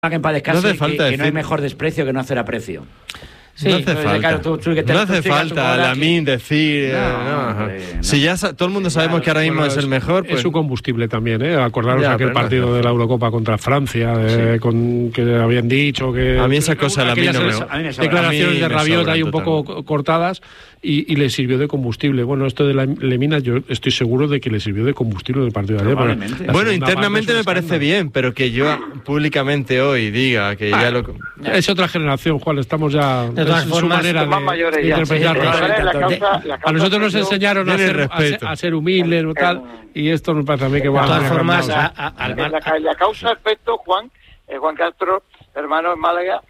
que en paz descanse, no hace falta que no hay mejor desprecio que no hacer aprecio. Sí, no hace falta, claro, no hace falta Lamine decir... Si ya todo el mundo sabemos que ahora mismo es el mejor... Pues... Es su combustible también, ¿eh? Acordaros aquel partido de la Eurocopa contra Francia, que habían dicho que... A mí esa cosa Lamine no me... Declaraciones de Rabiot ahí un poco cortadas y le sirvió de combustible. Bueno, esto de la Lemina yo estoy seguro de que le sirvió de combustible del partido de ayer. Bueno, internamente me parece bien, pero que yo públicamente hoy diga que ya lo... Es otra generación, Juan, estamos ya... De todas formas, su manera de interpretarlo. A nosotros nos enseñaron a ser humildes o tal, y esto nos pasa a mí que va. De todas formas, la causa efecto, Juan Castro, hermano en Málaga,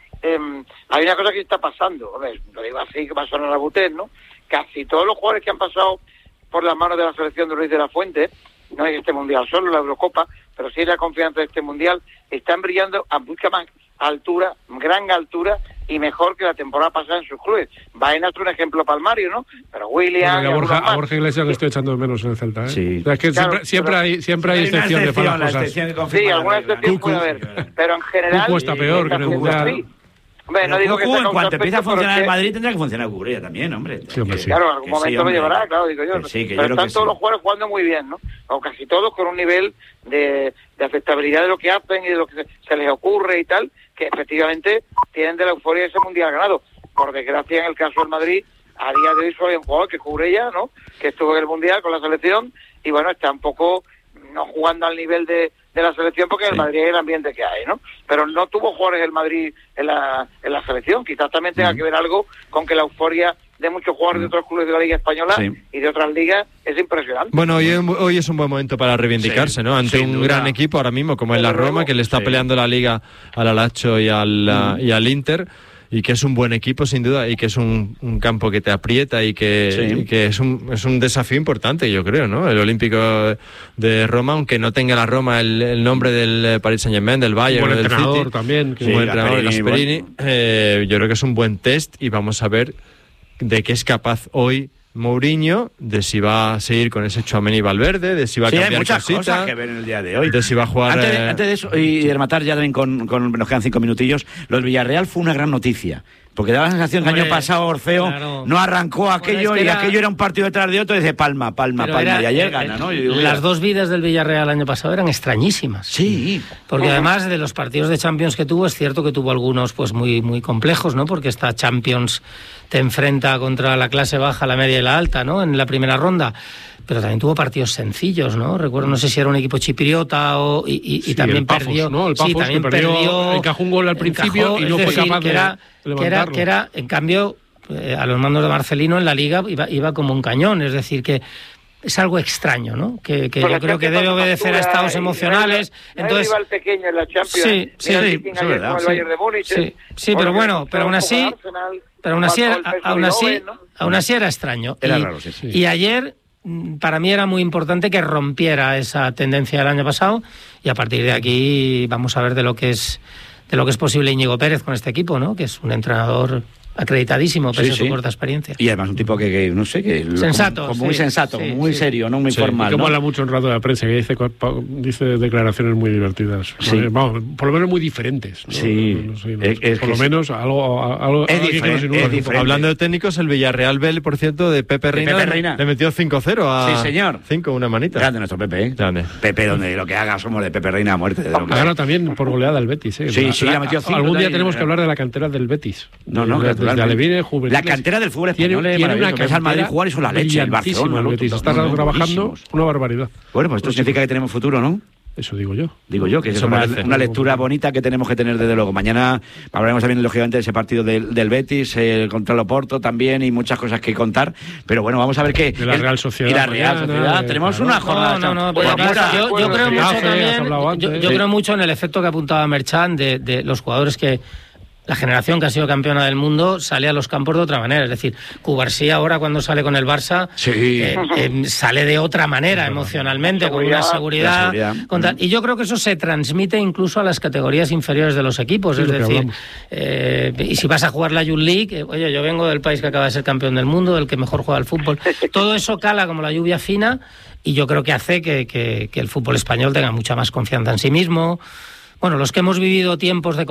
hay una cosa que está pasando. Lo digo así, que pasó en la Butet, ¿no? Casi todos los jugadores que han pasado por las manos de la selección de Luis de la Fuente, no en este mundial solo, la Eurocopa, pero sí la confianza de este mundial, están brillando a mucha más altura, gran altura, y mejor que la temporada pasada en sus clubes. Vaina es un ejemplo palmario, ¿no? Pero William... Bueno, a Borja Iglesias le estoy echando de menos en el Celta, ¿eh? Sí. O sea, es que claro, siempre hay excepción de para las cosas. Sí, alguna excepción puede haber. Pero en general... Cuco está peor que en el Mundial. Hombre, no digo que en cuanto empiece a funcionar el Madrid tendrá que funcionar Cucurella también, hombre. Sí, hombre, sí. Claro, en algún momento me llevará, claro, digo yo. Pero están todos los jugadores jugando muy bien, ¿no? O casi todos con un nivel de aceptabilidad de lo que hacen y de lo que se les ocurre y tal, que efectivamente tienen de la euforia de ese mundial ganado. Por desgracia, en el caso del Madrid, a día de hoy solo hay un jugador que Cucurella, ¿no? Que estuvo en el mundial con la selección y bueno, está un poco no jugando al nivel de la selección porque en el Madrid hay el ambiente que hay, ¿no? Pero no tuvo jugadores el Madrid en la selección. Quizás también tenga que ver algo con que la euforia de muchos jugadores de otros clubes de la Liga Española y de otras ligas es impresionante. Bueno, hoy es un buen momento para reivindicarse, ¿no? Ante un gran equipo ahora mismo como es la Roma, que le está peleando la Liga al Alacho y al Inter, y que es un buen equipo sin duda, y que es un campo que te aprieta y que es un desafío importante, yo creo, ¿no? El Olímpico de Roma, aunque no tenga la Roma el nombre del Paris Saint-Germain, del Bayern, buen del entrenador City, también, un buen entrenador, Gasperini, yo creo que es un buen test y vamos a ver de qué es capaz hoy Mourinho, de si va a seguir con ese Tchouaméni y Valverde, de si va a cambiar hay muchas cositas, cosas que ver en el día de hoy. De si va a jugar... Antes de eso, y de rematar ya también nos quedan 5 minutillos, lo del Villarreal fue una gran noticia. Porque daba la sensación que el año pasado Orfeo no arrancó aquello, y aquello era un partido detrás de otro, y dice palma, y ayer gana, ¿no? Las dos vidas del Villarreal el año pasado eran extrañísimas. Sí. Porque además de los partidos de Champions que tuvo, es cierto que tuvo algunos pues muy, muy complejos, ¿no? Porque esta Champions te enfrenta contra la clase baja, la media y la alta, ¿no? En la primera ronda. Pero también tuvo partidos sencillos, ¿no? Recuerdo, no sé si era un equipo chipriota y también Pafos, perdió. ¿no? El Pafos, también que perdió, encajó un gol al principio y no fue capaz de levantarlo. Que era, en cambio, a los mandos de Marcelino en la Liga iba como un cañón. Es decir, que es algo extraño, ¿no? Que yo creo que debe obedecer a estados emocionales. Entonces, rival pequeño en la Champions. Es verdad. Sí, pero bueno, pero aún así era extraño. Era raro, sí. Y ayer, para mí era muy importante que rompiera esa tendencia del año pasado, y a partir de aquí vamos a ver de lo que es posible Íñigo Pérez con este equipo, ¿no? Que es un entrenador acreditadísimo pese a su corta experiencia. Y además un tipo que no sé, que sensato, como muy sensato, muy serio, no muy formal. Que ¿no? habla mucho en rato de la prensa, que dice declaraciones muy divertidas. Vamos, por lo menos muy diferentes, ¿no? Sí. Por lo menos algo es diferente. Hablando de técnicos, el Villarreal B, por cierto, de Pepe Reina, le metió 5-0 a... Sí, señor. 5, una manita. Grande nuestro Pepe, ¿eh? Grande. Pepe, donde lo que haga somos de Pepe Reina a muerte. Ha ganado también por goleada el Betis, ¿eh? Sí, la metió 5. Algún día tenemos que hablar de la cantera del Betis. La cantera del fútbol español tiene una que al Madrid jugar y son la leche, el Barcelona, el Betis está trabajando una barbaridad. Bueno, pues esto significa que tenemos futuro, ¿no? Eso digo yo. Que es una lectura bonita que tenemos que tener desde luego. Mañana hablaremos también, lógicamente, de ese partido del Betis, contra el Oporto también, y muchas cosas que contar. Pero bueno, vamos a ver qué... De la Real Sociedad. Y la Real Sociedad. Tenemos una jornada... Yo creo mucho también... Yo creo mucho en el efecto que apuntaba Merchan de los jugadores que... La generación que ha sido campeona del mundo sale a los campos de otra manera. Es decir, Cubarsí ahora cuando sale con el Barça sale de otra manera emocionalmente, con una seguridad. Y yo creo que eso se transmite incluso a las categorías inferiores de los equipos. Es decir, y si vas a jugar la Youth League, oye, yo vengo del país que acaba de ser campeón del mundo, del que mejor juega el fútbol. Todo eso cala como la lluvia fina, y yo creo que hace que el fútbol español tenga mucha más confianza en sí mismo. bueno, los que hemos vivido tiempos de